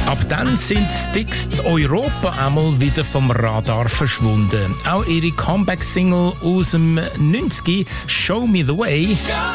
Ab dann sind Styx in Europa einmal wieder vom Radar verschwunden. Auch ihre Comeback-Single aus dem 90er «Show Me The Way»